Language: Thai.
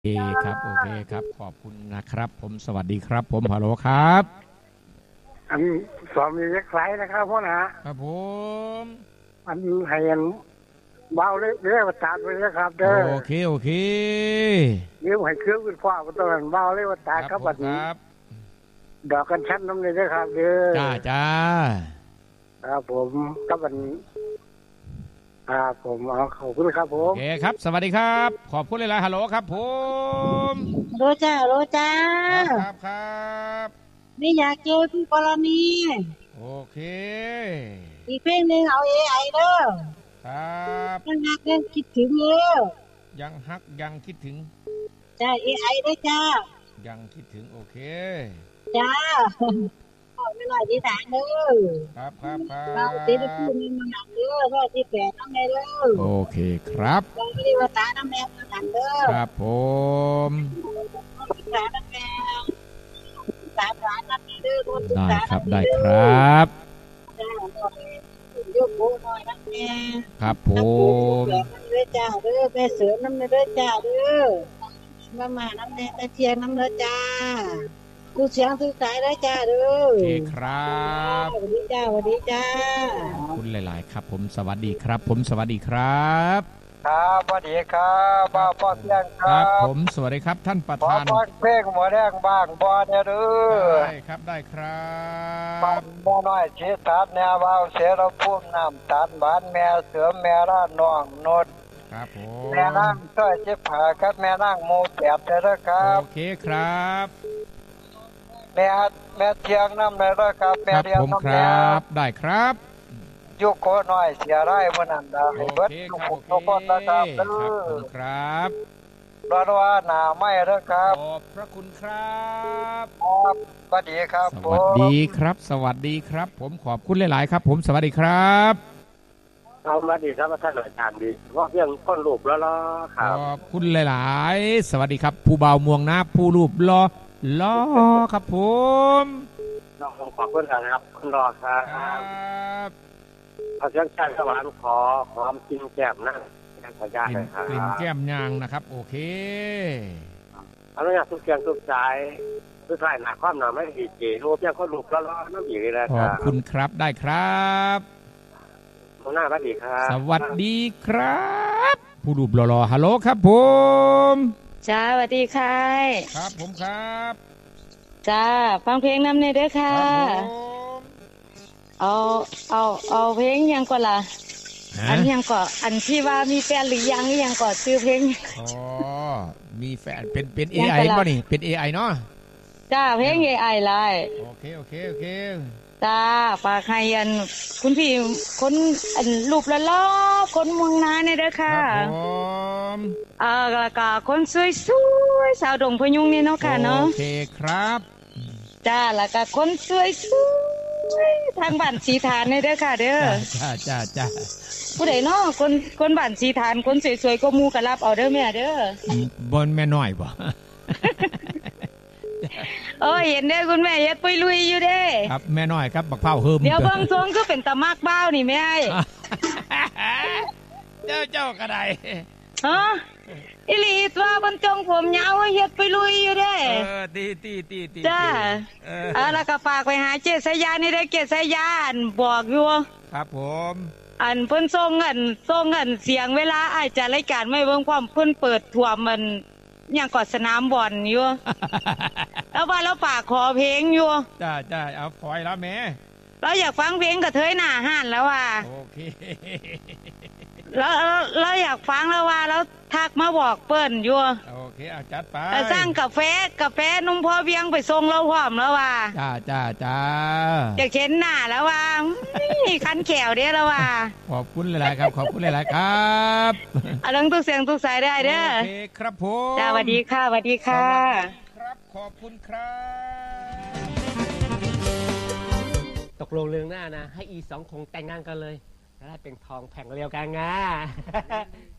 โอเคครับโอเคครับขอบคุณนะครับผมสวัสดีครับผมฮัลโหลครับอันสอมีเล็กไซนะครับพ่อนะครับผมอันให้อันเบาเรียกว่าตาดไปนะครับเด้อโอเคโอเคเดี๋ยวให้เครื่องขึ้นฟ้าก็ต้องเบาเรียกว่าตาดครับบัดนี้ดอกกันชั้นน้ำเลยนะครับเด้อจ้าจ้าครับผมกับวันผมขอบคุณครับผมโอเคครับสวัสดีครับขอบคุณเลยล่ะฮัลโหลครับผมโรจ้าโรจ้าครับครับไม่อยากเจอพี่กรณีโอเคอีกเพลงหนึ่งเอาAIเด้อครับยังหักยังคิดถึงเด้อยังฮักยังคิดถึงจ้าAIเด้อจ้ายังคิดถึงโอเคจ้าไม่หน่อยที่ฐานเด้อครับครับครับเราตีได้พูดมีมันหนักเด้อเพราะที่แปดน้ำแม่เด้อโอเคครับเราไม่ได้ว่าตาน้ำแม่มาถันเด้อครับผมตาน้ำแม่ตาน้ำแม่เด้อได้ครับได้ครับยกโบหน่อยน้ำแม่ครับผมเด้อจ้าเด้อแม่เสือน้ำเด้อจ้าเด้อมาน้ำแม่ตะเทียนน้ำเด้อจ้ากูเสียงทุกสายได้จ้าเด้อโอเคครับสวัสดีจ้าสวัสดีจ้าคุณหลายๆครับผมสวัสดีครับผมสวัสดีครับครับสวัสดีครับบ้าพ่อเพียงครับผมสวัสดีครับท่านประธานขอเพลงหมอแดงบ้างบอเนี่ยเด้อได้ครับได้ครับบ้านบ่น้อยชีตัดแนวเบาเสียเราพุ่มน้ำตัดบ้านแม่เสือแม่ร่าน้องนดครับผมแม่นั่งช่วยจิบผาครับแม่นั่งโมแปดเด้อครับโอเคครับแม่เทียงน้ำเลยด้วยครับแม่เทียงน้ำครับได้ครับยุคโคน้อยเสียได้เมื่อนั้นได้เบิดทุกทุกคนนะครับครับรอว่าหนาไม่ด้วยครับขอบพระคุณครับครับสวัสดีครับสวัสดีครับสวัสดีครับผมขอบคุณหลายๆครับผมสวัสดีครับเอามาดีครับท่านอาจารย์ดีว่าเพียงคนรูปแล้วครับขอบคุณหลายๆสวัสดีครับผู้เบาม่วงนะผู้รูปล้อครับผมน้องขอบคุณครับคุณรอครับพระเจ้าชาติสวรรค์ขอความกินแก้มนะขอญาติเลยครับกลิ่นแก้มยางนะครับโอเคอนุญาตทุกเสียงทุกสายทุกสายหนักความหนาไม่ดีจีรูปเพียงคนรูปแล้วน้ำหยีเลยครับขอบคุณครับได้ครับหน้าสวัสดีครับสวัสดีครับผู้รูปรอฮัลโหลครับผมจ้าสวัสดีค่ะครับผมครับจ้าฟังเพลงน้ำเนยด้วยค่ะเอาเพลงยังก่อนล่ะอันยังก่อนอันที่ว่ามีแฟนหรือยังก่อนชื่อเพลงอ๋อมีแฟนเป็น AI ป่ะนี่เป็น AI เนาะจ้าเพลง AI เลยโอเคจ้าฝากให้อันคุณพี่คนอันรูปล้อคนเมืองนาเนี่ยเด้อค่ะครับผมแล้วก็คนสวยๆสาวดงพยุงนี่เนาะค่ะเนาะโอเคครับจ้าแล้วก็คนสวยๆทางบ้านสีฐานเนี่ยเด้อค่ะเด้อจ้าผู้ใดเนาะคนบ้านสีฐานคนสวยๆก็มูก็รับเอาเด้อแม่เด้อบนแม่น้อยบ่เห็นเด้อคุณแม่เฮ็ดปุยลุยอยู่เด้ครับแม่น้อยครับบักเผาเฮิมเดี๋ยวเบิ่งทรงคือเป็นตะมากบ้าวนี่แม่เจ้าก็ได้ฮะอีหลีตัวบรรจงผมยาวเฮ็ดปุยลุยอยู่เด้ตีจ้าแล้วก็ฝากไปหาเจษยานี่ได้เจษยาบอกอยู่ครับผมอันเพิ่นส่งเงินเสียงเวลาอาจจะรายการไม่เบิ่งความเพิ่นเปิดท่วมมันอย่างก่อสนามบอลอยู่แล้วว่าเราฝากขอเพลงอยู่จ้าเอาปล่อยแล้วแม่เราอยากฟังเพลงกระเทยหน้าห้านแล้วว่าโอเคแล้วอยากฟังแล้วว่าแล้วทักมาบอกเปิ้นอยู่โอเคเอาจัดไปสร้างกาแฟนุ่มพ่อเวียงไปส่งเราพร้อมแล้วว่าจ้าอยากเห็นหน้าแล้วว่าคันแขวเด้แล้วว่าขอบคุณหลายๆครับขอบคุณหลายๆครับเรื่องทุกเสียงทุกสายได้เด้อโอเคครับผมจ้าสวัสดีค่ะสวัสดีค่ะครับขอบคุณครับตกลงเรื่องหน้านะให้อีสองคงแต่งงานกันเลยจะได้เป็นทองแผงเรียวกันไง